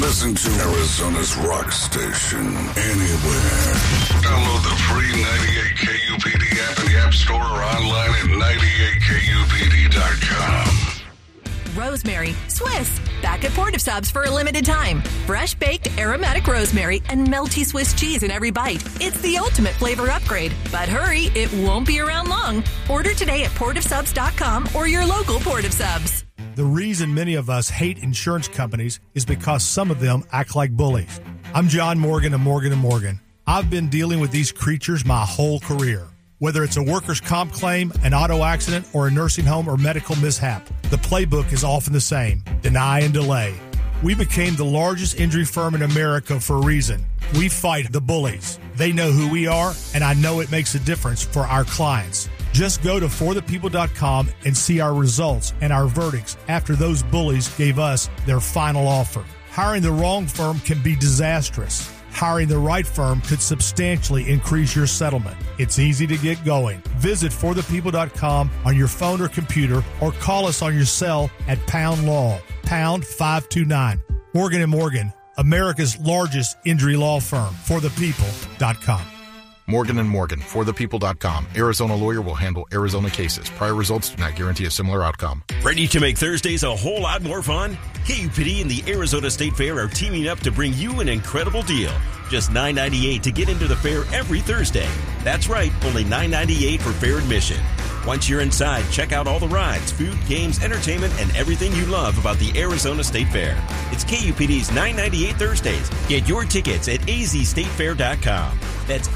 Listen to Arizona's rock station anywhere. Download the free 98 KUPD app in the App Store or online at 98kupd.com. Rosemary, Swiss, back at Port of Subs for a limited time. Fresh baked aromatic rosemary and melty Swiss cheese in every bite. It's the ultimate flavor upgrade. But hurry, it won't be around long. Order today at portofsubs.com or your local Port of Subs. The reason many of us hate insurance companies is because some of them act like bullies. I'm John Morgan of Morgan & Morgan. I've been dealing with these creatures my whole career. Whether it's a workers' comp claim, an auto accident, or a nursing home or medical mishap, the playbook is often the same: deny and delay. We became the largest injury firm in America for a reason. We fight the bullies. They know who we are, and I know it makes a difference for our clients. Just go to forthepeople.com and see our results and our verdicts after those bullies gave us their final offer. Hiring the wrong firm can be disastrous. Hiring the right firm could substantially increase your settlement. It's easy to get going. Visit forthepeople.com on your phone or computer, or call us on your cell at Pound Law, pound 529. Morgan & Morgan, America's largest injury law firm. forthepeople.com. Morgan & Morgan, forthepeople.com. Arizona lawyer will handle Arizona cases. Prior results do not guarantee a similar outcome. Ready to make Thursdays a whole lot more fun? KUPD and the Arizona State Fair are teaming up to bring you an incredible deal. Just $9.98 to get into the fair every Thursday. That's right, only $9.98 for fair admission. Once you're inside, check out all the rides, food, games, entertainment, and everything you love about the Arizona State Fair. It's KUPD's $9.98 Thursdays. Get your tickets at azstatefair.com. That's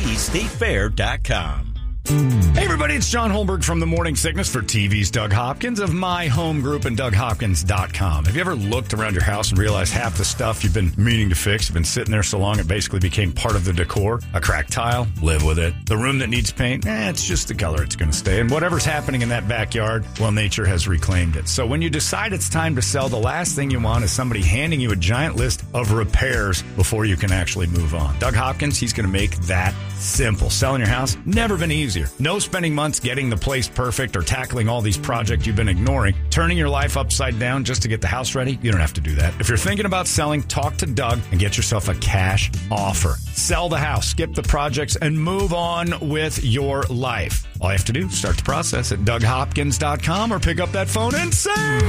azstatefair.com. Hey everybody, it's John Holmberg from The Morning Sickness for TV's Doug Hopkins of My Home Group and DougHopkins.com. Have you ever looked around your house and realized half the stuff you've been meaning to fix has been sitting there so long it basically became part of the decor? A cracked tile? Live with it. The room that needs paint? It's just the color it's going to stay. And whatever's happening in that backyard, well, nature has reclaimed it. So when you decide it's time to sell, the last thing you want is somebody handing you a giant list of repairs before you can actually move on. Doug Hopkins, he's going to make that simple. Selling your house, never been easier. No spending months getting the place perfect or tackling all these projects you've been ignoring. Turning your life upside down just to get the house ready, you don't have to do that. If you're thinking about selling, talk to Doug and get yourself a cash offer. Sell the house, skip the projects, and move on with your life. All you have to do, start the process at DougHopkins.com or pick up that phone and say...